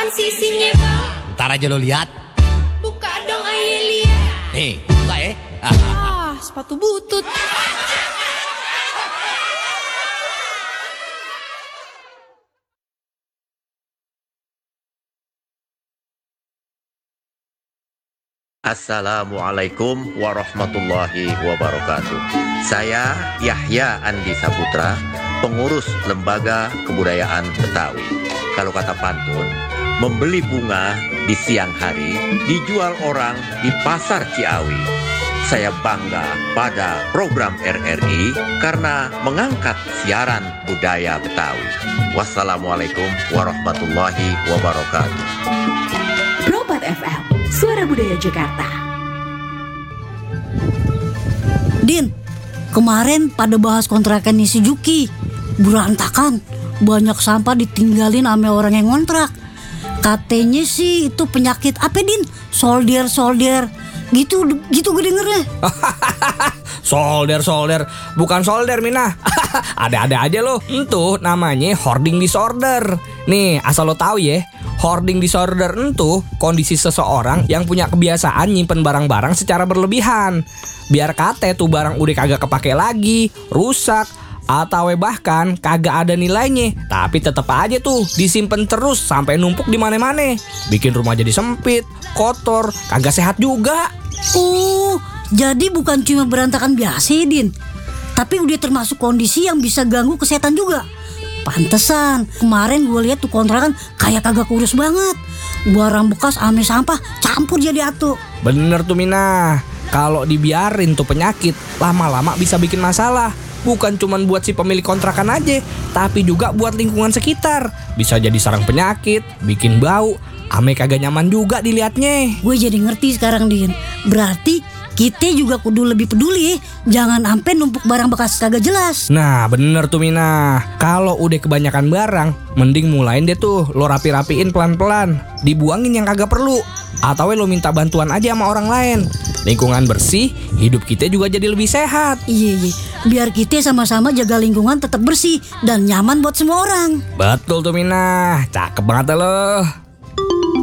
apaan sih isinya bang? Ntar aja lo lihat. Buka dong ayo lihat. Nih, buka ya. Sepatu butut. Assalamualaikum warahmatullahi wabarakatuh. Saya Yahya Andi Saputra, pengurus Lembaga Kebudayaan Betawi. Kalau kata pantun, membeli bunga di siang hari, dijual orang di pasar Ciawi. Saya bangga pada program RRI karena mengangkat siaran budaya Betawi. Wassalamualaikum warahmatullahi wabarakatuh. Bropat FM, Suara Budaya Jakarta. Din, kemarin pada bahas kontrakan si Juki. Berantakan, banyak sampah ditinggalin sama orang yang ngontrak. Katanya sih itu penyakit apa Din? Solder. Gitu gue dengernya. Solder, bukan solder Mina. Ada-ada aja lo. Itu namanya hoarding disorder. Nih, asal lo tahu ya, hoarding disorder itu kondisi seseorang yang punya kebiasaan nyimpen barang-barang secara berlebihan. Biar kate tuh barang udah kagak kepake lagi, rusak, atau bahkan kagak ada nilainya, tapi tetap aja tuh disimpan terus sampai numpuk di mana-mana. Bikin rumah jadi sempit, kotor, kagak sehat juga. Jadi bukan cuma berantakan biasa, Din, tapi udah termasuk kondisi yang bisa ganggu kesehatan juga. Pantesan kemarin gue lihat tuh kontrakan kayak kagak kurus banget. Barang bekas ame sampah campur jadi atu. Bener tuh Mina. Kalau dibiarin tuh penyakit lama-lama bisa bikin masalah. Bukan cuman buat si pemilik kontrakan aja, tapi juga buat lingkungan sekitar. Bisa jadi sarang penyakit, bikin bau, ame kagak nyaman juga dilihatnya. Gue jadi ngerti sekarang, Din. Berarti kita juga kudu lebih peduli, jangan sampai numpuk barang bekas kagak jelas. Nah bener tuh Mina. Kalau udah kebanyakan barang, mending mulain deh tuh lo rapi-rapiin pelan-pelan. Dibuangin yang kagak perlu, atau lo minta bantuan aja sama orang lain. Lingkungan bersih, hidup kita juga jadi lebih sehat. Iya, biar kita sama-sama jaga lingkungan tetap bersih dan nyaman buat semua orang. Betul tuh Mina, cakep banget lo.